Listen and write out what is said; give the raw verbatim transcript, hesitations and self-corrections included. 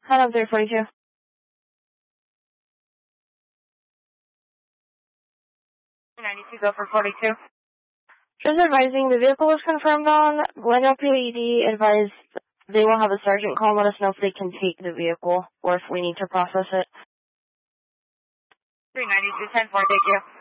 Head up three forty-two. ninety-two, go for forty-two. Just advising, the vehicle was confirmed on. Glendale P E D advised they will have a sergeant call and let us know if they can take the vehicle or if we need to process it. three ninety-two, ten four, thank you.